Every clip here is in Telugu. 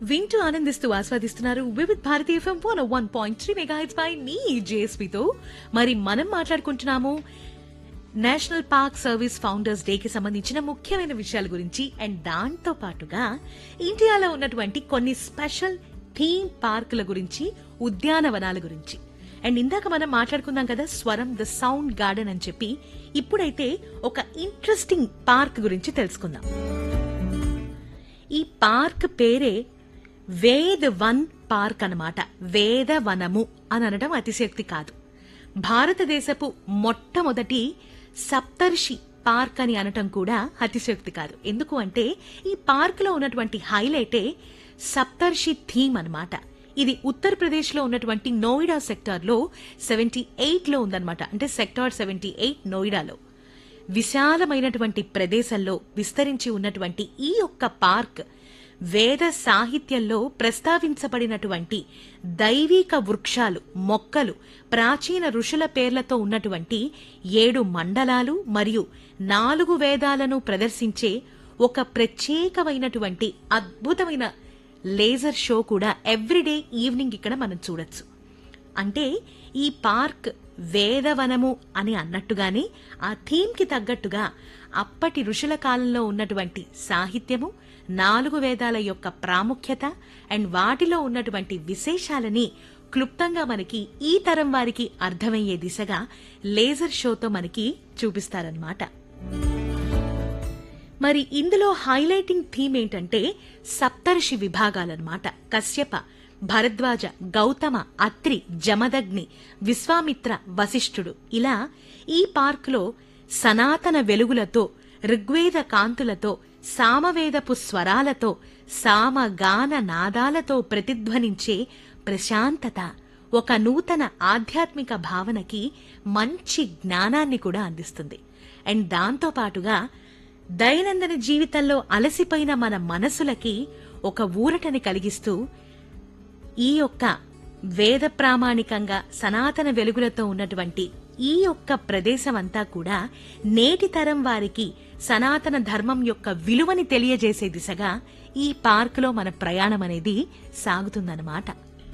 వింటూ ఆనందిస్తూ ఆస్వాదిస్తున్నారు వివిధ్ భారతి ఎఫ్ఎం 101.3 మెగాహెర్ట్జ్ పై మీ జేఎస్పీతో. మరి మనం మాట్లాడుకుంటున్నాము national park service founders day కి సంబంధించిన ముఖ్యమైన విషయాల గురించి. అండ్ దాంతో పాటుగా ఇండియాలో ఉన్నటువంటి కొన్ని స్పెషల్ థీమ్ పార్కుల గురించి, ఉద్యానవనాల గురించి. అండ్ ఇందాక మనం మాట్లాడుకుందాం కదా స్వరం ద సౌండ్ గార్డెన్ అని చెప్పి. ఇప్పుడైతే ఒక ఇంట్రెస్టింగ్ పార్క్ గురించి తెలుసుకుందాం. ఈ పార్క్ పేరే వేద వన్ పార్క్ అన్నమాట. వేదవనము అని అనడం అతిశక్తి కాదు. భారతదేశపు మొట్టమొదటి సప్తర్షి పార్క్ అని అనటం కూడా అతిశక్తి కాదు. ఎందుకు అంటే ఈ పార్క్ లో ఉన్నటువంటి హైలైటే సప్తర్షి థీమ్ అన్నమాట. ఇది ఉత్తరప్రదేశ్ లో ఉన్నటువంటి నోయిడా సెక్టార్ లో 78 లో ఉందన్నమాట. అంటే సెక్టార్ 78 నోయిడాలో విశాలమైనటువంటి ప్రదేశంలో విస్తరించి ఉన్నటువంటి ఈ యొక్క పార్క్ వేద సాహిత్యంలో ప్రస్తావించబడినటువంటి దైవిక వృక్షాలు, మొక్కలు, ప్రాచీన ఋషుల పేర్లతో ఉన్నటువంటి 7 మండలాలు మరియు 4 వేదాలను ప్రదర్శించే ఒక ప్రత్యేకమైనటువంటి అద్భుతమైన లేజర్ షో కూడా ఎవ్రీడే ఈవినింగ్ ఇక్కడ మనం చూడొచ్చు. అంటే ఈ పార్క్ వేదవనము అని అన్నట్టుగానే ఆ థీమ్ కి తగ్గట్టుగా అప్పటి ఋషుల కాలంలో ఉన్నటువంటి సాహిత్యము, 4 వేదాల యొక్క ప్రాముఖ్యత అండ్ వాటిలో ఉన్నటువంటి విశేషాలని క్లుప్తంగా మనకి ఈ తరం వారికి అర్థమయ్యే దిశగా లేజర్ షోతో మనకి చూపిస్తారన్నమాట. మరి ఇందులో హైలైటింగ్ థీమ్ ఏంటంటే సప్తర్షి విభాగాలన్నమాట. కశ్యప, భరద్వాజ, గౌతమ, అత్రి, జమదగ్ని, విశ్వామిత్ర, వశిష్ఠుడు. ఇలా ఈ పార్కులో సనాతన వెలుగులతో, ఋగ్వేద కాంతులతో, సామవేదపు స్వరాలతో, సామగాన నాదాలతో ప్రతిధ్వనించే ప్రశాంతత ఒక నూతన ఆధ్యాత్మిక భావనకి మంచి జ్ఞానాన్ని కూడా అందిస్తుంది. అండ్ దాంతో పాటుగా దైనందిన జీవితంలో అలసిపోయిన మన మనసులకి ఒక ఊరటని కలిగిస్తూ ఈ యొక్క వేద ప్రామాణికంగా సనాతన వెలుగులతో ఉన్నటువంటి ఈ యొక్క ప్రదేశం అంతా కూడా నేటి తరం వారికి సనాతన ధర్మం యొక్క విలువని తెలియజేసే దిశగా ఈ పార్కులో మన ప్రయాణం అనేది సాగుతుందన్నమాట.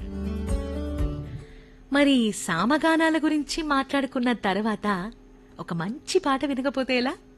మరి సామగానాల గురించి మాట్లాడుకున్న తర్వాత ఒక మంచి పాట వినకపోతే ఎలా?